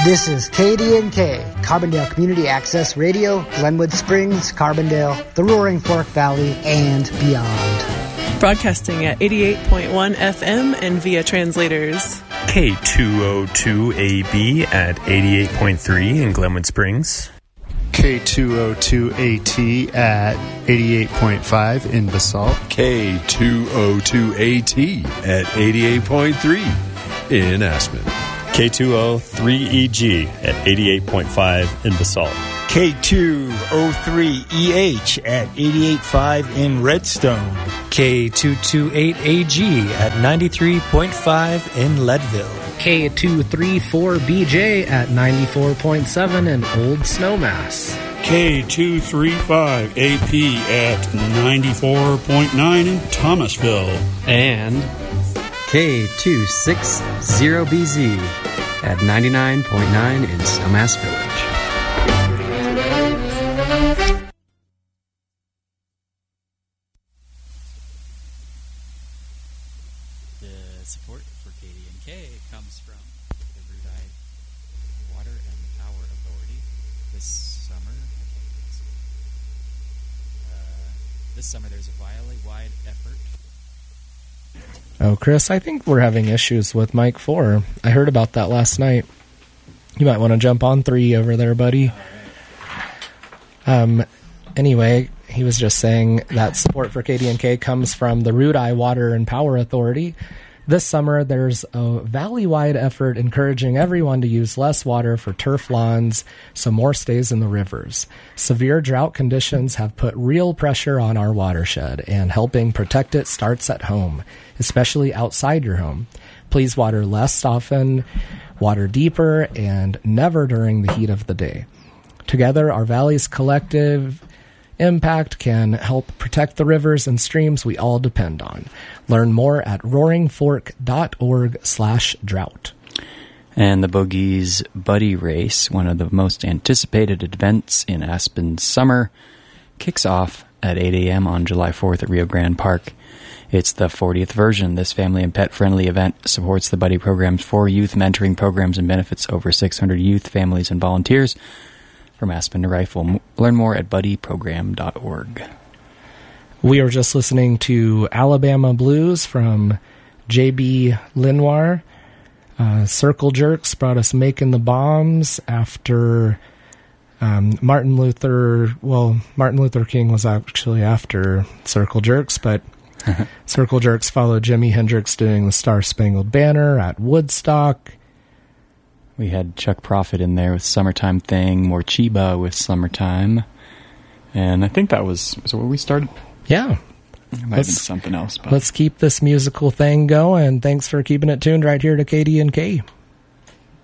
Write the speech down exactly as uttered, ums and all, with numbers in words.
This is K D N K, Carbondale Community Access Radio, Glenwood Springs, Carbondale, the Roaring Fork Valley, and beyond. Broadcasting at eighty-eight point one F M and via translators. K two oh two A B at eighty-eight point three in Glenwood Springs. K two oh two A T at eighty-eight point five in Basalt. K two oh two A T at eighty-eight point three in Aspen. K two oh three E G at eighty-eight point five in Basalt. K two oh three E H at eighty-eight point five in Redstone. K two twenty-eight A G at ninety-three point five in Leadville. K two thirty-four B J at ninety-four point seven in Old Snowmass. K two thirty-five A P at ninety-four point nine in Thomasville. And K two sixty B Z at ninety-nine point nine in Snowmass Village. The support for K D N K comes from the Rudide Water and Power Authority. This summer, uh, this summer there's a valley-wide effort. Oh, Chris, I think we're having issues with Mike four. I heard about that last night. You might want to jump on three over there, buddy. Um. Anyway, he was just saying that support for K D N K comes from the Rudeye Water and Power Authority. This summer, there's a valley-wide effort encouraging everyone to use less water for turf lawns so more stays in the rivers. Severe drought conditions have put real pressure on our watershed, and helping protect it starts at home, especially outside your home. Please water less often, water deeper, and never during the heat of the day. Together, our valley's collective impact can help protect the rivers and streams we all depend on. Learn more at roaringfork.org slash drought. And the Bogies Buddy Race, one of the most anticipated events in Aspen's summer, kicks off at eight a.m. on July fourth at Rio Grande Park. It's the fortieth version. This family and pet-friendly event supports the Buddy programs for youth mentoring programs and benefits over six hundred youth, families, and volunteers from Aspen to Rifle. Learn more at buddy program dot org. We were just listening to Alabama Blues from J B Lenoir. Uh, Circle Jerks brought us Making the Bombs after um, Martin Luther... Well, Martin Luther King was actually after Circle Jerks, but Circle Jerks followed Jimi Hendrix doing the Star Spangled Banner at Woodstock. We had Chuck Prophet in there with Summertime Thing, more Chiba with Summertime. And I think that was, was where we started. Yeah. It might have been something else. But let's keep this musical thing going. Thanks for keeping it tuned right here to K D N K.